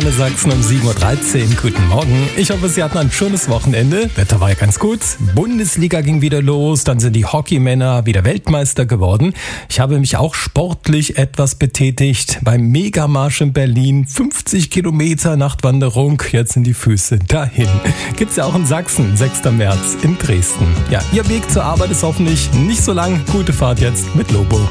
Antenne Sachsen um 7.13 Uhr. Guten Morgen. Ich hoffe, Sie hatten ein schönes Wochenende. Wetter war ja ganz gut. Bundesliga ging wieder los. Dann sind die Hockeymänner wieder Weltmeister geworden. Ich habe mich auch sportlich etwas betätigt. Beim Megamarsch in Berlin. 50 Kilometer Nachtwanderung. Jetzt sind die Füße dahin. Gibt's ja auch in Sachsen. 6. März in Dresden. Ja, Ihr Weg zur Arbeit ist hoffentlich nicht so lang. Gute Fahrt jetzt mit Lobo.